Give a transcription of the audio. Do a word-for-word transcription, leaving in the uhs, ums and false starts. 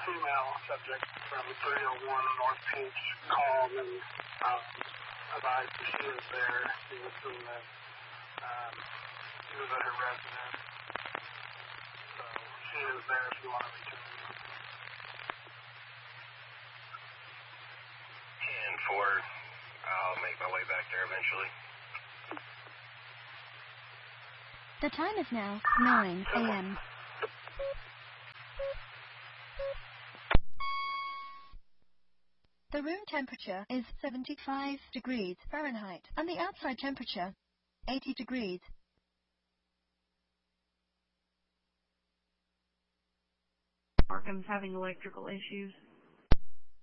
female subject from three oh one North Peach called and um, advised that she is there. She was in the, um, she was at her residence. So she is there if you want to reach her. And four, I'll make my way back there eventually. The time is now nine a m The room temperature is seventy-five degrees Fahrenheit, and the outside temperature, eighty degrees. Arkham's having electrical issues.